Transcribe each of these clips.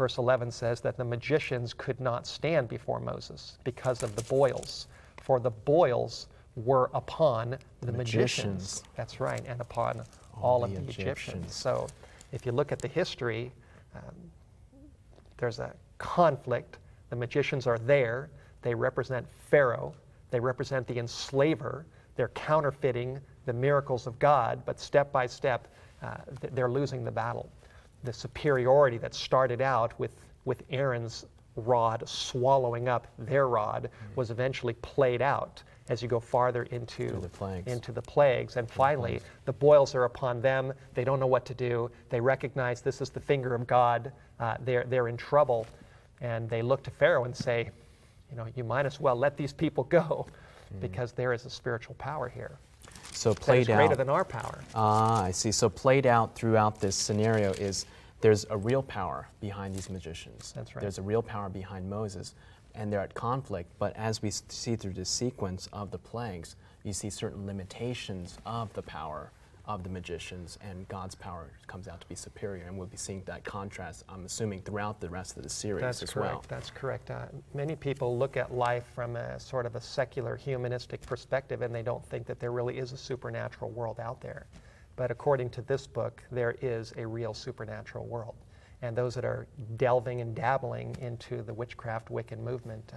Verse 11 says that the magicians could not stand before Moses because of the boils, for the boils were upon the magicians. That's right, and upon all of the Egyptians. So if you look at the history, there's a conflict. The magicians are there. They represent Pharaoh. They represent the enslaver. They're counterfeiting the miracles of God, but step by step, they're losing the battle. The superiority that started out with Aaron's rod swallowing up their rod was eventually played out as you go farther into the plagues. And finally, the boils are upon them. They don't know what to do. They recognize this is the finger of God. They're in trouble. And they look to Pharaoh and say, you might as well let these people go because there is a spiritual power here. So played out, greater than our power. I see. So played out throughout this scenario is there's a real power behind these magicians. That's right. There's a real power behind Moses, and they're at conflict. But as we see through the sequence of the plagues, you see certain limitations of the power of the magicians, and God's power comes out to be superior. And we'll be seeing that contrast, I'm assuming, throughout the rest of the series as well. That's correct. Many people look at life from a sort of a secular, humanistic perspective, and they don't think that there really is a supernatural world out there. But according to this book, there is a real supernatural world. And those that are delving and dabbling into the witchcraft, Wiccan movement,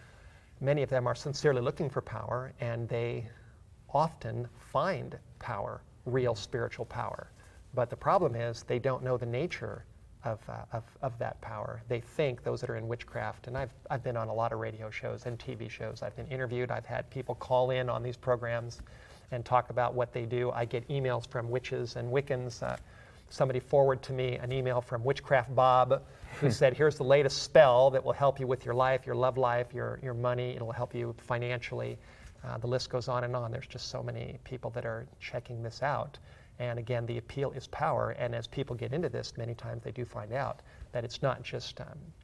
many of them are sincerely looking for power, and they often find power, real spiritual power. But the problem is they don't know the nature of that power. They think, those that are in witchcraft, and I've been on a lot of radio shows and TV shows. I've been interviewed. I've had people call in on these programs and talk about what they do. I get emails from witches and Wiccans. Somebody forwarded to me an email from Witchcraft Bob who said, here's the latest spell that will help you with your life, your love life, your money. It'll help you financially. The list goes on and on. There's just so many people that are checking this out. And again, the appeal is power. And as people get into this, many times they do find out that it's not just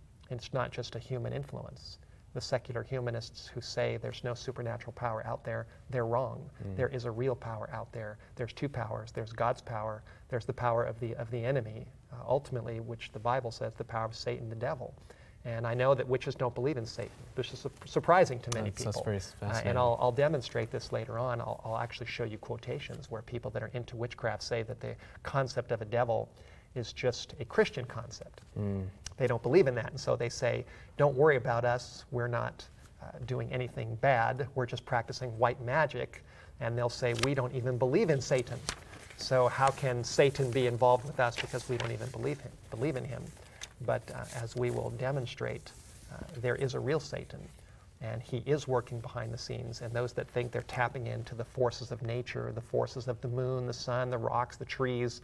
a human influence. The secular humanists who say there's no supernatural power out there, they're wrong. There is a real power out there. There's two powers. There's God's power. There's the power of the enemy, ultimately, which the Bible says the power of Satan, the devil. And I know that witches don't believe in Satan, which is surprising to many people. That's very fascinating. And I'll demonstrate this later on. I'll actually show you quotations where people that are into witchcraft say that the concept of a devil is just a Christian concept. They don't believe in that, and so they say, don't worry about us. We're not doing anything bad. We're just practicing white magic. And they'll say, we don't even believe in Satan. So how can Satan be involved with us because we don't even believe in him? But as we will demonstrate, there is a real Satan, and he is working behind the scenes. And those that think they're tapping into the forces of nature, the forces of the moon, the sun, the rocks, the trees,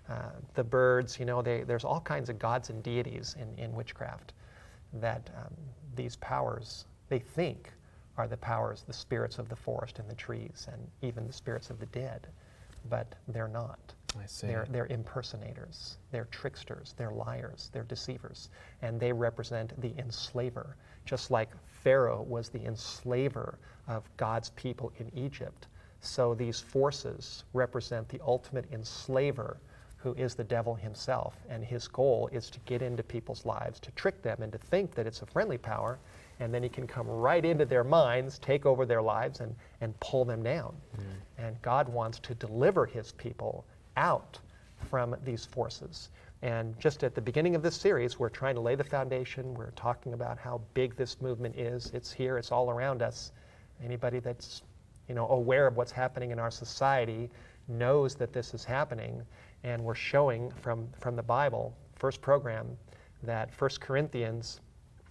the birds, there's all kinds of gods and deities in witchcraft that these powers, they think, are the powers, the spirits of the forest and the trees, and even the spirits of the dead. But they're not. I see. They're impersonators, they're tricksters, they're liars, they're deceivers, and they represent the enslaver. Just like Pharaoh was the enslaver of God's people in Egypt, so these forces represent the ultimate enslaver, who is the devil himself, and his goal is to get into people's lives, to trick them and to think that it's a friendly power, and then he can come right into their minds, take over their lives, and pull them down. And God wants to deliver his people out from these forces. And just at the beginning of this series, we're trying to lay the foundation. We're talking about how big this movement is. It's here. It's all around us. Anybody that's aware of what's happening in our society knows that this is happening. And we're showing from the Bible, first program, that 1 Corinthians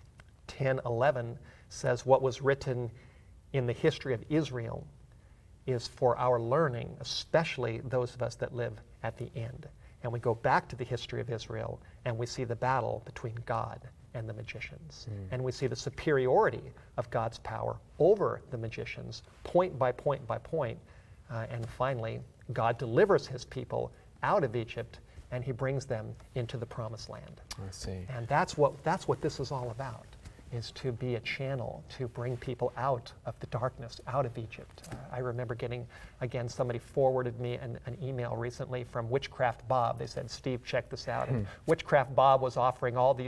10:11 says what was written in the history of Israel is for our learning, especially those of us that live at the end. And we go back to the history of Israel, and we see the battle between God and the magicians. And we see the superiority of God's power over the magicians, point by point by point. And finally, God delivers his people out of Egypt, and he brings them into the promised land. I see. And that's what this is all about, is to be a channel to bring people out of the darkness, out of Egypt. I remember getting, again, somebody forwarded me an email recently from Witchcraft Bob. They said, Steve, check this out. And Witchcraft Bob was offering all these